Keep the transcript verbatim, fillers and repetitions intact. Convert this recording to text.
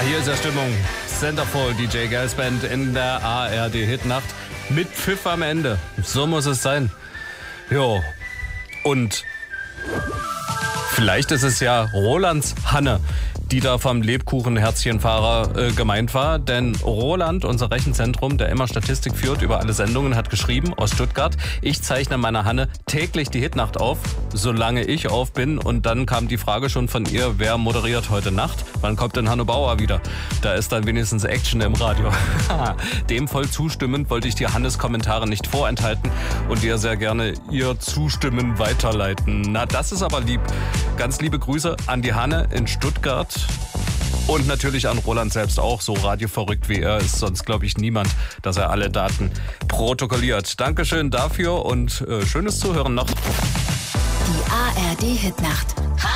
hier ist ja Stimmung. Centerfold, D J Girls Band in der A R D-Hitnacht mit Pfiff am Ende. So muss es sein. Jo, und vielleicht ist es ja Rolands Hanne, die da vom Lebkuchen-Herzchenfahrer äh, gemeint war. Denn Roland, unser Rechenzentrum, der immer Statistik führt über alle Sendungen, hat geschrieben aus Stuttgart: Ich zeichne meiner Hanne täglich die Hitnacht auf, solange ich auf bin. Und dann kam die Frage schon von ihr, wer moderiert heute Nacht? Wann kommt denn Hanno Bauer wieder? Da ist dann wenigstens Action im Radio. Dem voll zustimmend wollte ich dir Hannes Kommentare nicht vorenthalten und dir sehr gerne ihr Zustimmen weiterleiten. Na, das ist aber lieb. Ganz liebe Grüße an die Hanne in Stuttgart. Und natürlich an Roland selbst auch. So radioverrückt wie er ist sonst, glaube ich, niemand, dass er alle Daten protokolliert. Dankeschön dafür und äh, schönes Zuhören noch. Die A R D-Hitnacht.